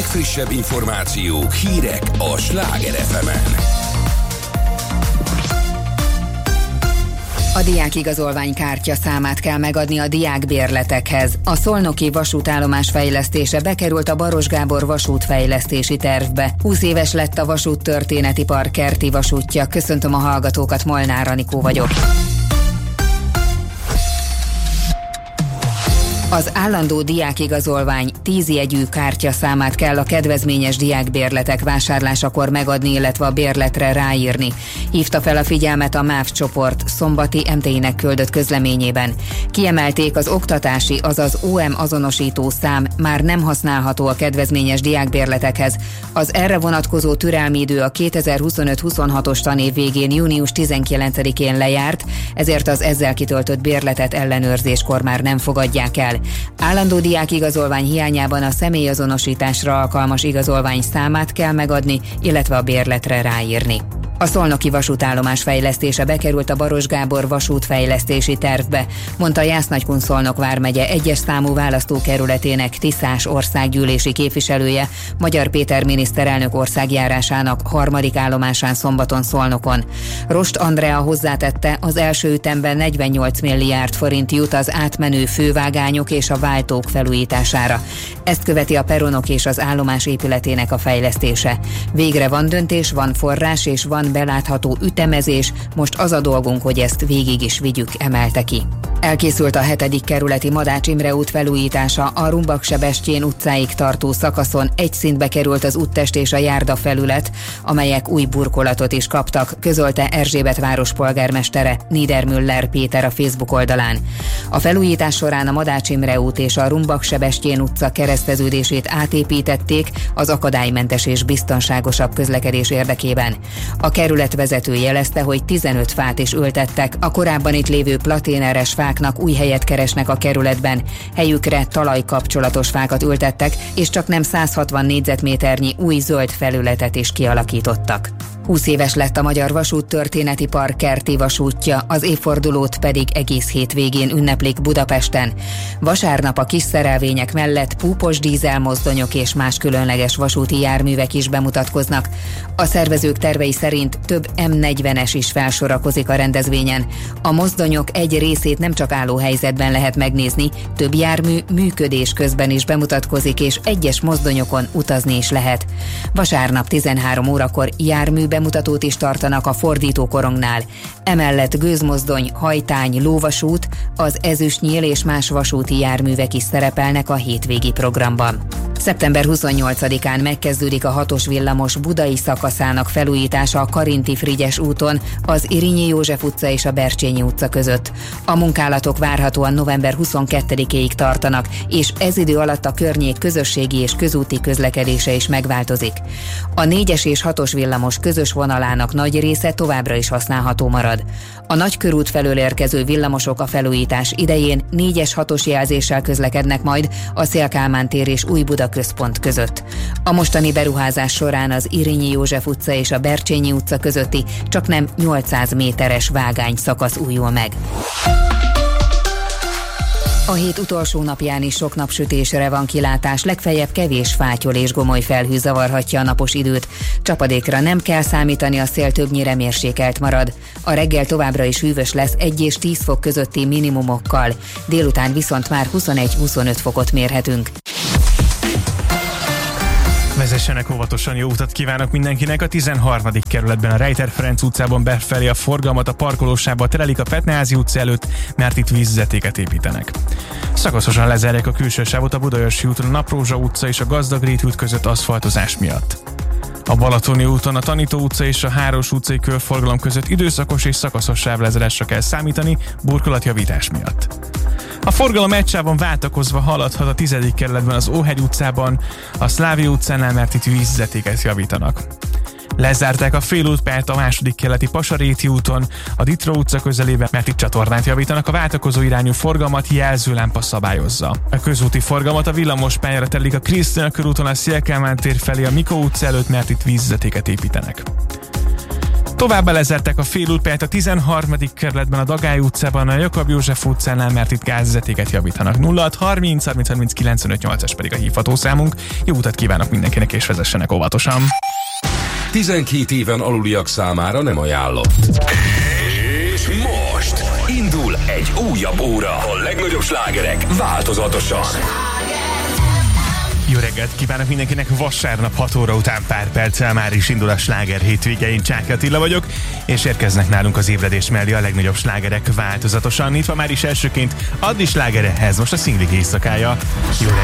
legfrissebb információk, hírek a Sláger FM-en. A diákigazolvány kártya számát kell megadni a diákbérletekhez. A szolnoki vasútállomás fejlesztése bekerült a Baros Gábor vasútfejlesztési tervbe. 20 éves lett a Vasúttörténeti Park kerti vasútja. Köszöntöm a hallgatókat, Molnár Anikó vagyok. Az állandó diákigazolvány 10 jegyű kártya számát kell a kedvezményes diákbérletek vásárlásakor megadni, illetve a bérletre ráírni. Hívta fel a figyelmet a MÁV csoport szombati MTI-nek küldött közleményében. Kiemelték, az oktatási, azaz OM azonosító szám már nem használható a kedvezményes diákbérletekhez. Az erre vonatkozó türelmi idő a 2025-26-os tanév végén június 19-én lejárt, ezért az ezzel kitöltött bérletet ellenőrzéskor már nem fogadják el. Állandó diákigazolvány hiányában a személyazonosításra alkalmas igazolvány számát kell megadni, illetve a bérletre ráírni. A szolnoki vasútállomás fejlesztése bekerült a Baros Gábor vasútfejlesztési tervbe, mondta Jász-Nagykun-Szolnok vármegye 1-es számú választókerületének Tiszás országgyűlési képviselője, Magyar Péter miniszterelnök országjárásának 3. állomásán szombaton Szolnokon. Rost Andrea hozzátette, az első ütemben 48 milliárd forint jut az átmenő fővágányok és a váltók felújítására. Ezt követi a peronok és az állomás épületének a fejlesztése. Végre van döntés, van forrás és van belátható ütemezés, most az a dolgunk, hogy ezt végig is vigyük, emelte ki. Elkészült a 7. kerületi Madács Imre út felújítása, a Rumbak-Sebestyén utcáig tartó szakaszon egy szintbe került az úttest és a járda felület, amelyek új burkolatot is kaptak, közölte Erzsébet várospolgármestere, Niedermüller Péter a Facebook oldalán. A felújítás során a Madács Imre út és a Rumbak-Sebestyén utca kereszteződését átépítették az akadálymentes és biztonságosabb közlekedés érdekében. A kerület vezető jelezte, hogy 15 fát is ültettek, a korábban itt lévő platéneres fáknak új helyet keresnek a kerületben, helyükre talajkapcsolatos fákat ültettek, és csak nem 160 négyzetméternyi új zöld felületet is kialakítottak. 20 éves lett a Magyar Vasúttörténeti Park kerti vasútja, az évfordulót pedig egész hétvégén ünneplik Budapesten. Vasárnap a kis szerelvények mellett púpos dízelmozdonyok és más különleges vasúti járművek is bemutatkoznak. A szervezők tervei szerint több M40-es is felsorakozik a rendezvényen. A mozdonyok egy részét nem csak álló helyzetben lehet megnézni, több jármű működés közben is bemutatkozik, és egyes mozdonyokon utazni is lehet. Vasárnap 13 órakor jármű bemutatót is tartanak a fordítókorongnál. Emellett gőzmozdony, hajtány, lóvasút, az ezüstnyél és más vasúti járművek is szerepelnek a hétvégi programban. Szeptember 28-án megkezdődik a 6-os villamos budai szakaszának felújítása a Karinti-Frigyes úton, az Irényi József utca és a Bercsényi utca között. A munkálatok várhatóan november 22-éig tartanak, és ez idő alatt a környék közösségi és közúti közlekedése is megváltozik. A 4-es és 6-os villamos közös vonalának nagy része továbbra is használható marad. A Nagykörút felől érkező villamosok a felújítás idején 4-es 6-os jelzéssel közlekednek majd a Széll-Kálmán tér és Új-Buda központ között. A mostani beruházás során az Irényi József utca és a Bercsényi utca közötti csaknem 800 méteres vágány szakasz újul meg. A hét utolsó napján is sok napsütésre van kilátás, legfeljebb kevés fátyol és gomoly felhő zavarhatja a napos időt. Csapadékra nem kell számítani, a szél többnyire mérsékelt marad. A reggel továbbra is hűvös lesz 1 és 10 fok közötti minimumokkal, délután viszont már 21-25 fokot mérhetünk. Vezessenek óvatosan, jó utat kívánok mindenkinek! A 13. kerületben a Rejter Ferenc utcában befelé a forgalmat a parkolósávba terelik a Petneházy utca előtt, mert itt vízvezetéket építenek. Szakaszosan lezárják a külső sávot a Budaörsi úton, a Naprózsa utca és a Gazdag-Rét út között aszfaltozás miatt. A Balatoni úton a Tanító utca és a Háros utcai körforgalom között időszakos és szakaszos sávlezárásra kell számítani burkolatjavítás miatt. A forgalom egy sávon váltakozva haladhat a 10. kerületben az Óhegy utcában, a Szlávia utcánál, mert itt vízvezetéket javítanak. Lezárták a félútpályát a 2. kerületi Pasaréti úton, a Ditra utca közelében, mert itt csatornát javítanak, a váltakozó irányú forgalmat jelzőlámpa szabályozza. A közúti forgalmat a villamospályára telik a Krisztina körúton a Széll-Kálmán tér felé a Mikó utca előtt, mert itt vízvezetéket építenek. Továbbá lezertek a félútpályát a 13. kerületben a Dagály utcában, a Jakab József utcánál, mert itt gázvezetéket javítanak. 0630 30 30 95 8-as pedig a hívható számunk. Jó utat kívánok mindenkinek, és vezessenek óvatosan. 12 éven aluliak számára nem ajánlott. És most indul egy újabb óra. A legnagyobb slágerek változatosan. Jó reggelt kívánok mindenkinek, vasárnap 6 óra után pár perccel már is indul a sláger hétvége, én Csáky Attila vagyok, és érkeznek nálunk az ébredés mellé a legnagyobb slágerek változatosan. Itt van már is elsőként Addi slágere, ez most a szinglik éjszakája. Jó reggelt.